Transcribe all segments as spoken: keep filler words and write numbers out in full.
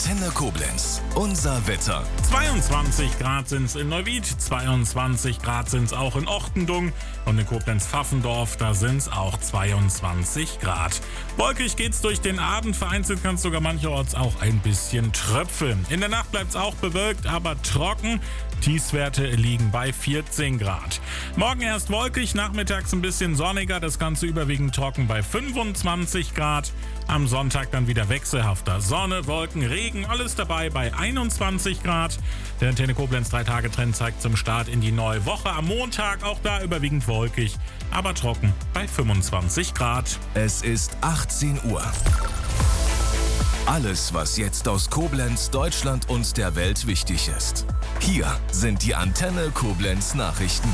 Antenne Koblenz. Unser Wetter. zweiundzwanzig Grad sind es in Neuwied, zweiundzwanzig Grad sind es auch in Ochtendung und in Koblenz-Pfaffendorf, da sind es auch zweiundzwanzig Grad. Wolkig geht's durch den Abend, vereinzelt kann es sogar mancherorts auch ein bisschen tröpfeln. In der Nacht bleibt es auch bewölkt, aber trocken. Tiefstwerte liegen bei vierzehn Grad. Morgen erst wolkig, nachmittags ein bisschen sonniger, das Ganze überwiegend trocken bei fünfundzwanzig Grad. Am Sonntag dann wieder wechselhafter Sonne, Wolken, Regen, alles dabei bei einundzwanzig Grad. Der Antenne Koblenz drei Tage Trend zeigt zum Start in die neue Woche. Am Montag auch da überwiegend wolkig, aber trocken bei fünfundzwanzig Grad. Es ist achtzehn Uhr. Alles, was jetzt aus Koblenz, Deutschland und der Welt wichtig ist. Hier sind die Antenne Koblenz Nachrichten.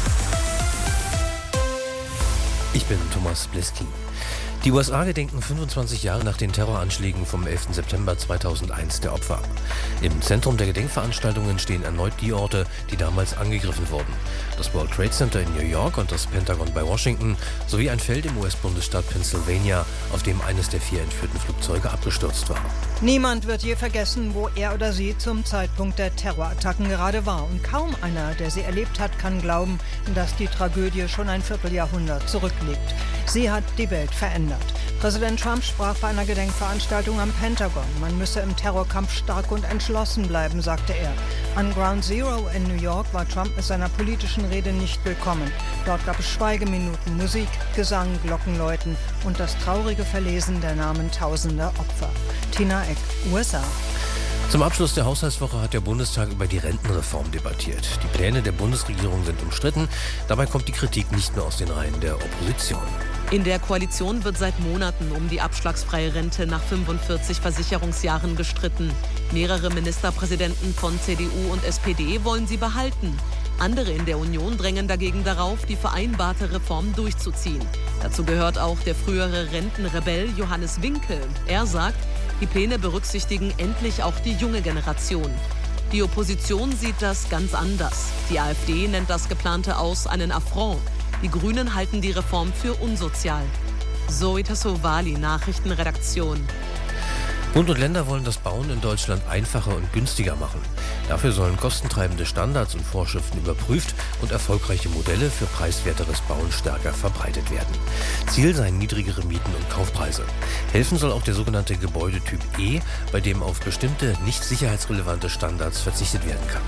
Ich bin Thomas Bleski. Die U S A gedenken fünfundzwanzig Jahre nach den Terroranschlägen vom elften September zweitausendeins der Opfer. Im Zentrum der Gedenkveranstaltungen stehen erneut die Orte, die damals angegriffen wurden. Das World Trade Center in New York und das Pentagon bei Washington sowie ein Feld im U S-Bundesstaat Pennsylvania, auf dem eines der vier entführten Flugzeuge abgestürzt war. Niemand wird je vergessen, wo er oder sie zum Zeitpunkt der Terrorattacken gerade war. Und kaum einer, der sie erlebt hat, kann glauben, dass die Tragödie schon ein Vierteljahrhundert zurückliegt. Sie hat die Welt verändert. Präsident Trump sprach bei einer Gedenkveranstaltung am Pentagon. Man müsse im Terrorkampf stark und entschlossen bleiben, sagte er. An Ground Zero in New York war Trump mit seiner politischen Rede nicht willkommen. Dort gab es Schweigeminuten, Musik, Gesang, Glockenläuten und das traurige Verlesen der Namen tausender Opfer. Tina Eck, U S A. Zum Abschluss der Haushaltswoche hat der Bundestag über die Rentenreform debattiert. Die Pläne der Bundesregierung sind umstritten. Dabei kommt die Kritik nicht nur aus den Reihen der Opposition. In der Koalition wird seit Monaten um die abschlagsfreie Rente nach fünfundvierzig Versicherungsjahren gestritten. Mehrere Ministerpräsidenten von C D U und S P D wollen sie behalten. Andere in der Union drängen dagegen darauf, die vereinbarte Reform durchzuziehen. Dazu gehört auch der frühere Rentenrebell Johannes Winkel. Er sagt, die Pläne berücksichtigen endlich auch die junge Generation. Die Opposition sieht das ganz anders. Die AfD nennt das geplante Aus einen Affront. Die Grünen halten die Reform für unsozial. Zoe Tassovali, Nachrichtenredaktion. Bund und Länder wollen das Bauen in Deutschland einfacher und günstiger machen. Dafür sollen kostentreibende Standards und Vorschriften überprüft und erfolgreiche Modelle für preiswerteres Bauen stärker verbreitet werden. Ziel seien niedrigere Mieten und Kaufpreise. Helfen soll auch der sogenannte Gebäudetyp E, bei dem auf bestimmte nicht sicherheitsrelevante Standards verzichtet werden kann.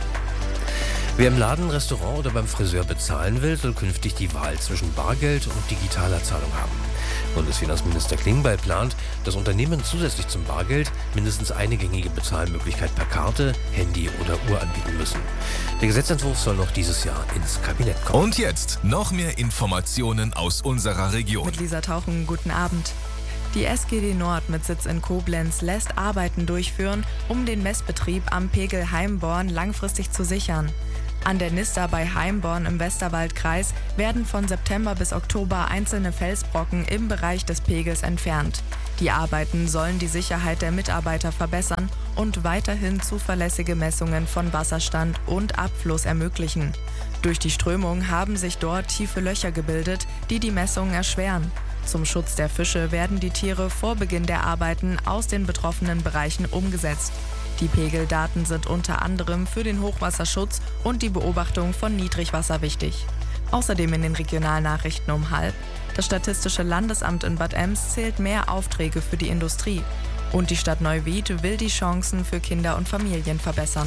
Wer im Laden, Restaurant oder beim Friseur bezahlen will, soll künftig die Wahl zwischen Bargeld und digitaler Zahlung haben. Bundesfinanzminister Klingbeil plant, dass Unternehmen zusätzlich zum Bargeld mindestens eine gängige Bezahlmöglichkeit per Karte, Handy oder Uhr anbieten müssen. Der Gesetzentwurf soll noch dieses Jahr ins Kabinett kommen. Und jetzt noch mehr Informationen aus unserer Region. Mit Lisa Tauchen, guten Abend. Die S G D Nord mit Sitz in Koblenz lässt Arbeiten durchführen, um den Messbetrieb am Pegel Heimborn langfristig zu sichern. An der Nister bei Heimborn im Westerwaldkreis werden von September bis Oktober einzelne Felsbrocken im Bereich des Pegels entfernt. Die Arbeiten sollen die Sicherheit der Mitarbeiter verbessern und weiterhin zuverlässige Messungen von Wasserstand und Abfluss ermöglichen. Durch die Strömung haben sich dort tiefe Löcher gebildet, die die Messungen erschweren. Zum Schutz der Fische werden die Tiere vor Beginn der Arbeiten aus den betroffenen Bereichen umgesetzt. Die Pegeldaten sind unter anderem für den Hochwasserschutz und die Beobachtung von Niedrigwasser wichtig. Außerdem in den Regionalnachrichten um halb: Das Statistische Landesamt in Bad Ems zählt mehr Aufträge für die Industrie. Und die Stadt Neuwied will die Chancen für Kinder und Familien verbessern.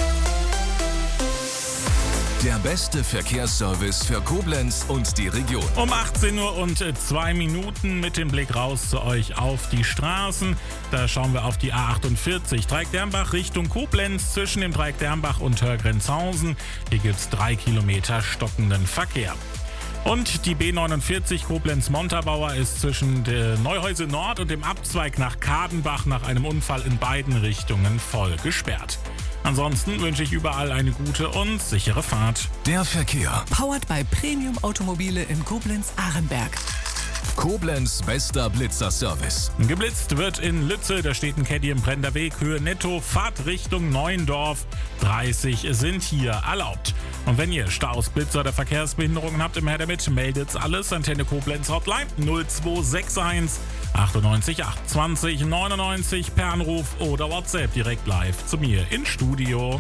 Der beste Verkehrsservice für Koblenz und die Region. Um achtzehn Uhr und zwei Minuten mit dem Blick raus zu euch auf die Straßen. Da schauen wir auf die A achtundvierzig, Dreieck-Dermbach Richtung Koblenz zwischen dem Dreieck-Dermbach und Hörgrenzhausen. Hier gibt es drei Kilometer stockenden Verkehr. Und die B neunundvierzig Koblenz-Montabaur ist zwischen der Neuhäuse Nord und dem Abzweig nach Kadenbach nach einem Unfall in beiden Richtungen voll gesperrt. Ansonsten wünsche ich überall eine gute und sichere Fahrt. Der Verkehr. Powered by Premium Automobile in Koblenz-Arenberg. Koblenz bester Blitzerservice. Geblitzt wird in Lützel, da steht ein Caddy im Brenner Weg, Höhe netto, Fahrt Richtung Neuendorf. dreißig sind hier erlaubt. Und wenn ihr Staus, Blitzer oder Verkehrsbehinderungen habt, immer her damit, meldet's alles. Antenne Koblenz Hotline null zwei sechs eins achtundneunzig achtundzwanzig neunundneunzig per Anruf oder WhatsApp direkt live zu mir ins Studio.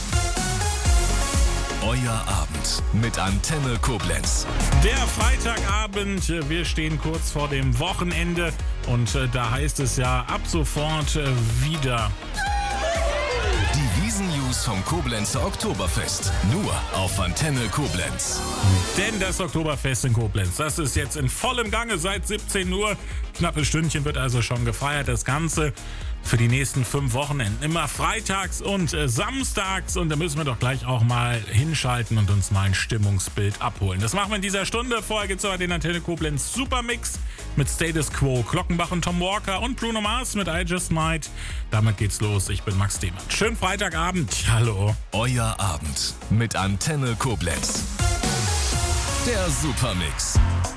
Euer Abend mit Antenne Koblenz. Der Freitagabend, wir stehen kurz vor dem Wochenende und da heißt es ja ab sofort wieder Die Wiesen-News vom Koblenzer Oktoberfest. Nur auf Antenne Koblenz. Denn das Oktoberfest in Koblenz, das ist jetzt in vollem Gange seit siebzehn Uhr. Knappes Stündchen wird also schon gefeiert. Das Ganze für die nächsten fünf Wochenenden. Immer freitags und äh, samstags. Und da müssen wir doch gleich auch mal hinschalten und uns mal ein Stimmungsbild abholen. Das machen wir in dieser Stunde. Vorher gibt es aber den Antenne Koblenz Supermix mit Status Quo, Glockenbach und Tom Walker und Bruno Mars mit I Just Might. Damit geht's los. Ich bin Max Dehmann. Schönen Freitagabend. Hallo. Euer Abend mit Antenne Koblenz. Der Supermix.